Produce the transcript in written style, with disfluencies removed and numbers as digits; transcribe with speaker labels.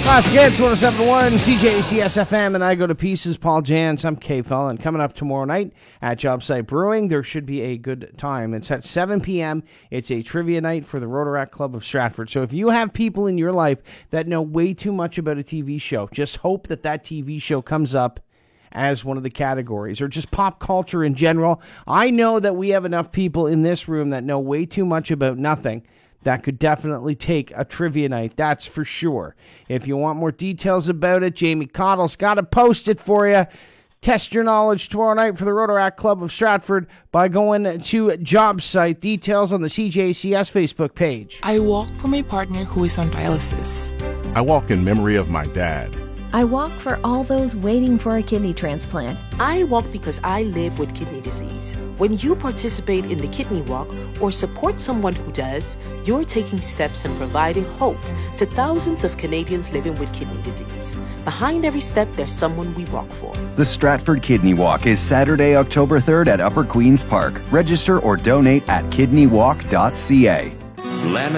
Speaker 1: Classic Hits 107.1 CJCS FM, and I Go to Pieces. Paul Jans. I'm Kay Fallon. Coming up tomorrow night at Jobsite Brewing, there should be a good time. It's at 7 p.m. It's a trivia night for the Rotaract Club of Stratford. So if you have people in your life that know way too much about a TV show, just hope that that TV show comes up as one of the categories, or just pop culture in general. I know that we have enough people in this room that know way too much about nothing that could definitely take a trivia night, that's for sure. If you want more details about it, Jamie Cottle's got to post it for you. Test your knowledge tomorrow night for the Rotaract Club of Stratford by going to Job Site. Details on the CJCS Facebook page.
Speaker 2: I walk for my partner who is on dialysis.
Speaker 3: I walk in memory of my dad.
Speaker 4: I walk for all those waiting for a kidney transplant.
Speaker 5: I walk because I live with kidney disease. When you participate in the Kidney Walk or support someone who does, you're taking steps and providing hope to thousands of Canadians living with kidney disease. Behind every step, there's someone we walk for.
Speaker 6: The Stratford Kidney Walk is Saturday, October 3rd at Upper Queen's Park. Register or donate at kidneywalk.ca.